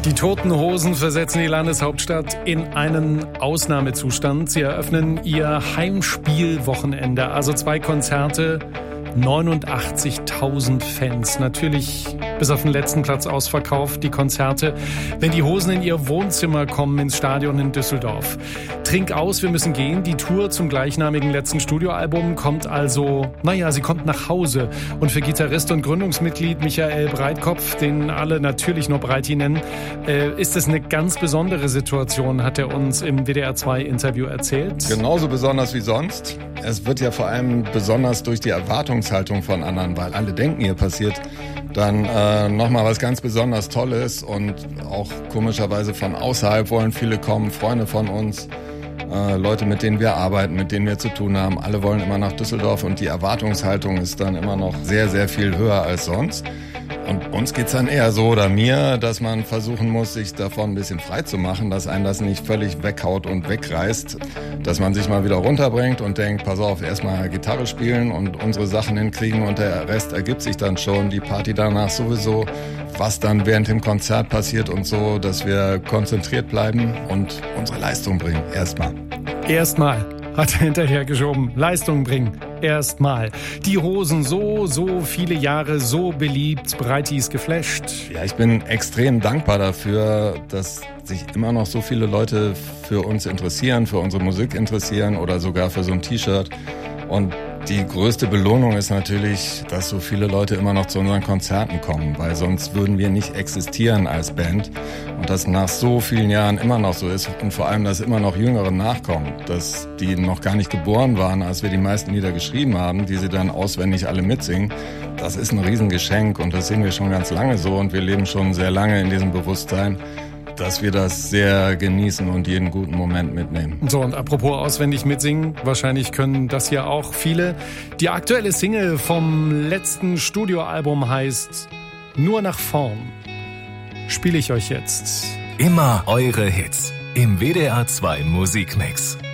Die Toten Hosen versetzen die Landeshauptstadt in einen Ausnahmezustand. Sie eröffnen ihr Heimspielwochenende, also 2 Konzerte, 89.000 Fans. Natürlich bis auf den letzten Platz ausverkauft, die Konzerte. Wenn die Hosen in ihr Wohnzimmer kommen, ins Stadion in Düsseldorf. Trink aus, wir müssen gehen. Die Tour zum gleichnamigen letzten Studioalbum kommt also, sie kommt nach Hause. Und für Gitarrist und Gründungsmitglied Michael Breitkopf, den alle natürlich nur Breiti nennen, ist es eine ganz besondere Situation, hat er uns im WDR2-Interview erzählt. Genauso besonders wie sonst. Es wird ja vor allem besonders durch die Erwartungshaltung von anderen, weil alle denken, hier passiert dann nochmal was ganz besonders Tolles und auch komischerweise von außerhalb wollen viele kommen, Freunde von uns, Leute, mit denen wir arbeiten, mit denen wir zu tun haben. Alle wollen immer nach Düsseldorf und die Erwartungshaltung ist dann immer noch sehr, sehr viel höher als sonst. Und uns geht's dann eher so, oder mir, dass man versuchen muss, sich davon ein bisschen frei zu machen, dass einen das nicht völlig weghaut und wegreißt, dass man sich mal wieder runterbringt und denkt, pass auf, erstmal Gitarre spielen und unsere Sachen hinkriegen und der Rest ergibt sich dann schon, die Party danach sowieso, was dann während dem Konzert passiert und so, dass wir konzentriert bleiben und unsere Leistung bringen, erstmal. Erstmal, hat er hinterhergeschoben, Leistung bringen. Erstmal. Die Hosen so viele Jahre so beliebt, Breiti ist geflasht. Ja, ich bin extrem dankbar dafür, dass sich immer noch so viele Leute für uns interessieren, für unsere Musik interessieren oder sogar für so ein T-Shirt. Und die größte Belohnung ist natürlich, dass so viele Leute immer noch zu unseren Konzerten kommen, weil sonst würden wir nicht existieren als Band. Und das nach so vielen Jahren immer noch so ist und vor allem, dass immer noch Jüngere nachkommen, dass die noch gar nicht geboren waren, als wir die meisten Lieder geschrieben haben, die sie dann auswendig alle mitsingen. Das ist ein Riesengeschenk und das sehen wir schon ganz lange so und wir leben schon sehr lange in diesem Bewusstsein, dass wir das sehr genießen und jeden guten Moment mitnehmen. So, und apropos auswendig mitsingen, wahrscheinlich können das ja auch viele. Die aktuelle Single vom letzten Studioalbum heißt Nur nach vorn. Spiele ich euch jetzt. Immer eure Hits im WDR 2 Musikmix.